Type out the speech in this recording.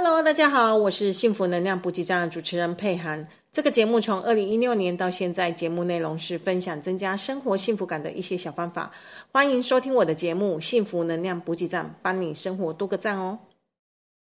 Hello，大家好，我是幸福能量补给站的主持人佩涵。这个节目从2016年到现在，节目内容是分享增加生活幸福感的一些小方法。欢迎收听我的节目《幸福能量补给站》，帮你生活多个赞哦。